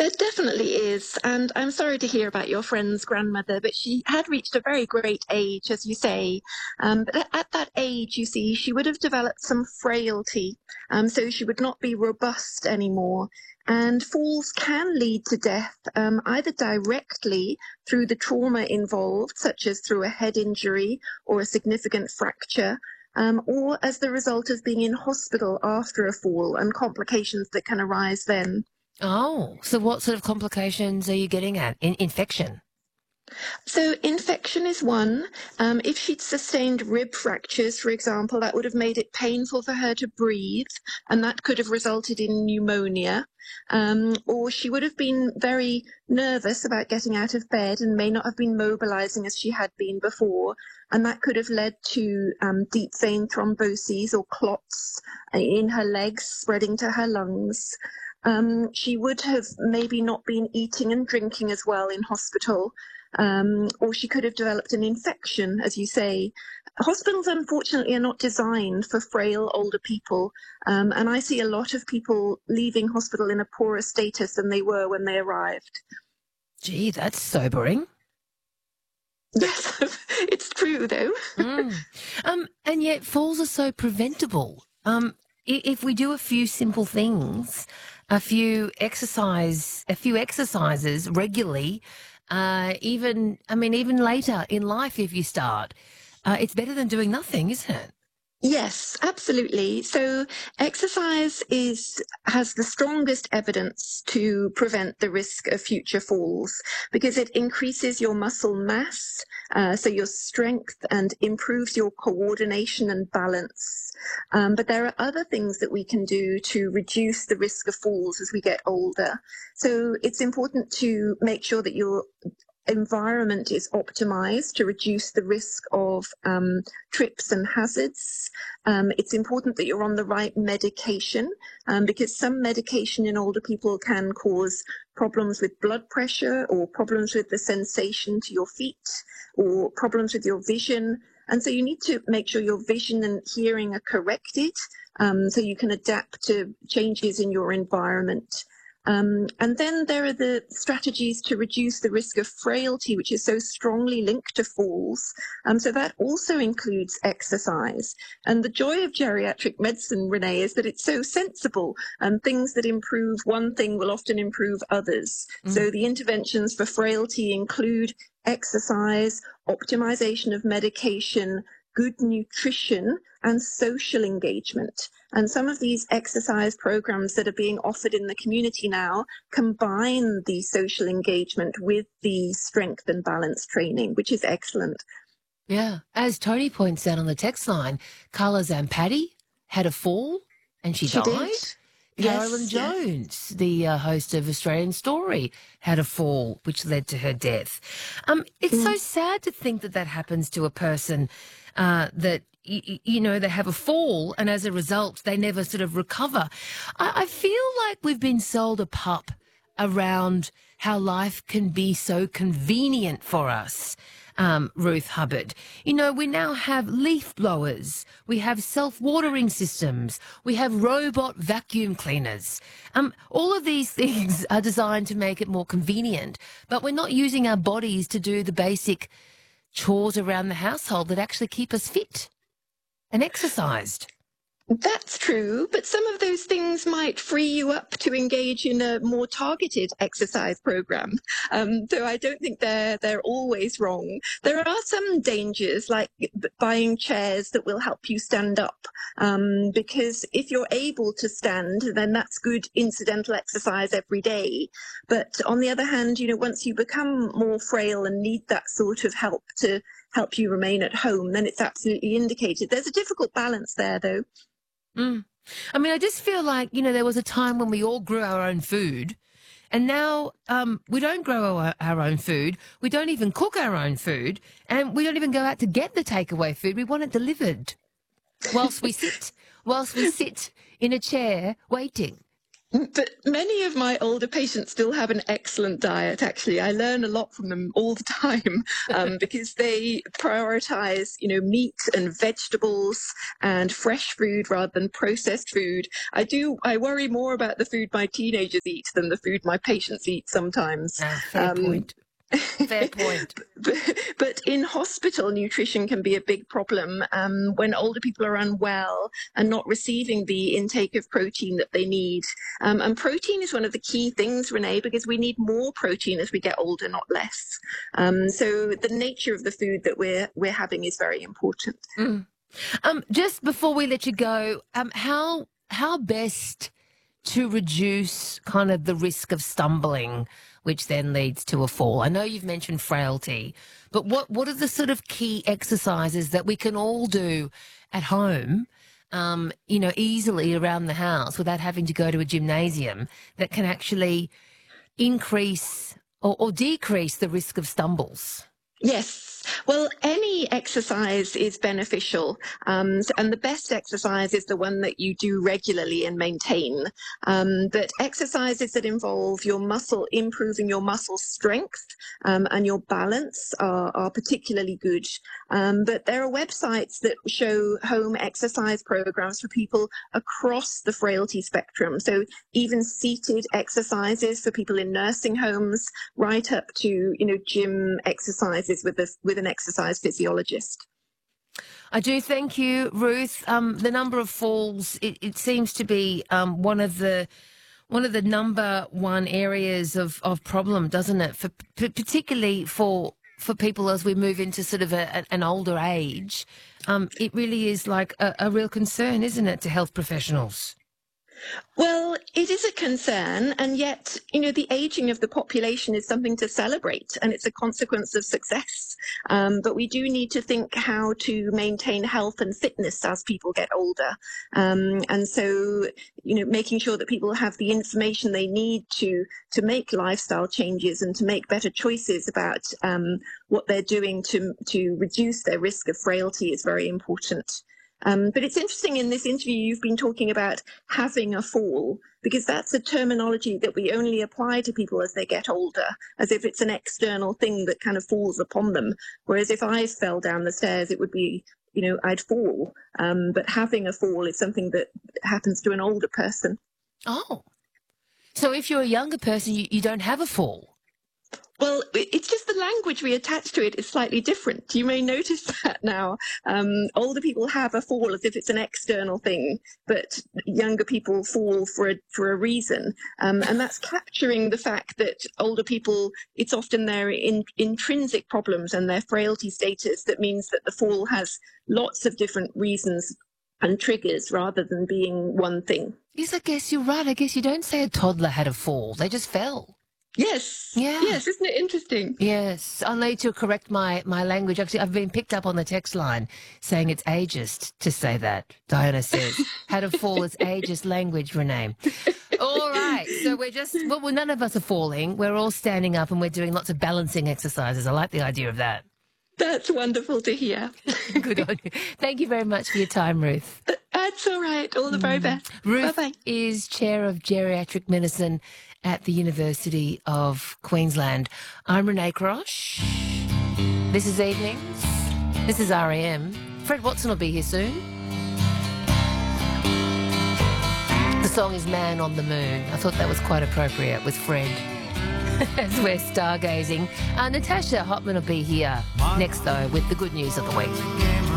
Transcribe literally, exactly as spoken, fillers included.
There definitely is, and I'm sorry to hear about your friend's grandmother, but she had reached a very great age, as you say. Um, but at that age, you see, she would have developed some frailty, um, so she would not be robust anymore. And falls can lead to death, um, either directly through the trauma involved, such as through a head injury or a significant fracture, um, or as the result of being in hospital after a fall and complications that can arise then. Oh, so what sort of complications are you getting at? In infection? So infection is one. Um, if she'd sustained rib fractures, for example, that would have made it painful for her to breathe, and that could have resulted in pneumonia. Um, or she would have been very nervous about getting out of bed and may not have been mobilizing as she had been before, and that could have led to um, deep vein thromboses or clots in her legs spreading to her lungs. Um, she would have maybe not been eating and drinking as well in hospital. Um, or she could have developed an infection, as you say. Hospitals, unfortunately, are not designed for frail older people, um, and I see a lot of people leaving hospital in a poorer status than they were when they arrived. Gee, that's sobering. Yes, it's true, though. Mm. Um, and yet falls are so preventable. Um, i- if we do a few simple things, a few exercise, a few exercises regularly, uh, even, I mean, even later in life, if you start, uh, it's better than doing nothing, isn't it? Yes, absolutely. So exercise is has the strongest evidence to prevent the risk of future falls because it increases your muscle mass, uh, so your strength, and improves your coordination and balance. Um, but there are other things that we can do to reduce the risk of falls as we get older. So it's important to make sure that you're environment is optimized to reduce the risk of um, trips and hazards. Um, it's important that you're on the right medication um, because some medication in older people can cause problems with blood pressure or problems with the sensation to your feet or problems with your vision. And so you need to make sure your vision and hearing are corrected um, so you can adapt to changes in your environment. Um, and then there are the strategies to reduce the risk of frailty, which is so strongly linked to falls. Um, so that also includes exercise. And the joy of geriatric medicine, Renee, is that it's so sensible, and things that improve one thing will often improve others. Mm. So the interventions for frailty include exercise, optimization of medication, good nutrition, and social engagement. And some of these exercise programs that are being offered in the community now combine the social engagement with the strength and balance training, which is excellent. Yeah. As Tony points out on the text line, Carla Zampatti had a fall and she, She died. did. Carolyn Yes, yes. Jones, the uh, host of Australian Story, had a fall which led to her death. Um, it's Mm. so sad to think that that happens to a person uh, that, y- you know, they have a fall and as a result they never sort of recover. I, I feel like we've been sold a pup around how life can be so convenient for us. Um, Ruth Hubbard. You know, we now have leaf blowers, we have self-watering systems, we have robot vacuum cleaners. Um, all of these things are designed to make it more convenient, but we're not using our bodies to do the basic chores around the household that actually keep us fit and exercised. That's true, but some of those things might free you up to engage in a more targeted exercise program. Um, so I don't think they're they're always wrong. There are some dangers, like buying chairs that will help you stand up, um, because if you're able to stand, then that's good incidental exercise every day. But on the other hand, you know, once you become more frail and need that sort of help to help you remain at home, then it's absolutely indicated. There's a difficult balance there, though. Mm. I mean, I just feel like, you know, there was a time when we all grew our own food and now um, we don't grow our, our own food. We don't even cook our own food and we don't even go out to get the takeaway food. We want it delivered whilst we sit, whilst we sit in a chair waiting. But many of my older patients still have an excellent diet, actually. I learn a lot from them all the time um, because they prioritize, you know, meat and vegetables and fresh food rather than processed food. I do, I worry more about the food my teenagers eat than the food my patients eat sometimes. Ah, fair Um, point. Fair point. But, but in hospital, nutrition can be a big problem um, when older people are unwell and not receiving the intake of protein that they need. Um, and protein is one of the key things, Renee, because we need more protein as we get older, not less. Um, so the nature of the food that we're we're having is very important. Mm. Um, just before we let you go, um, how how best to reduce kind of the risk of stumbling, which then leads to a fall? I know you've mentioned frailty, but what, what are the sort of key exercises that we can all do at home, um, you know, easily around the house without having to go to a gymnasium that can actually increase or, or decrease the risk of stumbles? Yes. Well, any exercise is beneficial. Um, and the best exercise is the one that you do regularly and maintain. Um, but exercises that involve your muscle, improving your muscle strength um, and your balance are, are particularly good. Um, but there are websites that show home exercise programs for people across the frailty spectrum. So even seated exercises for people in nursing homes, right up to, you know, gym exercises with a, with an exercise physiologist. I do thank you, Ruth. Um, the number of falls, it, it seems to be um, one of the one of the number one areas of, of problem, doesn't it? For p- particularly for for people as we move into sort of a, an older age, um, it really is like a, a real concern, isn't it, to health professionals? Well, it is a concern, and yet, you know, the aging of the population is something to celebrate, and it's a consequence of success. Um, but we do need to think how to maintain health and fitness as people get older. Um, and so, you know, making sure that people have the information they need to to make lifestyle changes and to make better choices about um, what they're doing to to reduce their risk of frailty is very important. Um, but it's interesting in this interview you've been talking about having a fall, because that's a terminology that we only apply to people as they get older, as if it's an external thing that kind of falls upon them. Whereas if I fell down the stairs, it would be, you know, I'd fall. Um, but having a fall is something that happens to an older person. Oh, so if you're a younger person, you, you don't have a fall? Well, it's just the language we attach to it is slightly different. You may notice that now. Um, older people have a fall as if it's an external thing, but younger people fall for a, for a reason. Um, and that's capturing the fact that older people, it's often their in, intrinsic problems and their frailty status that means that the fall has lots of different reasons and triggers rather than being one thing. Yes, I guess you're right. I guess you don't say a toddler had a fall. They just fell. Yes. Yeah. Yes. Isn't it interesting? Yes. I'll need to correct my, my language. Actually, I've been picked up on the text line saying it's ageist to say that. Diana says, how to fall is ageist language, Renee. All right. So we're just, well, well, none of us are falling. We're all standing up and we're doing lots of balancing exercises. I like the idea of that. That's wonderful to hear. Good on you. Thank you very much for your time, Ruth. That's all right. All the very best. Ruth Bye-bye. is Chair of Geriatric Medicine at the University of Queensland. I'm Renee Crosh. This is Evenings. This is R A M. Fred Watson will be here soon. The song is Man on the Moon. I thought that was quite appropriate with Fred as we're stargazing. Uh, Natasha Hotman will be here next, though, with the good news of the week.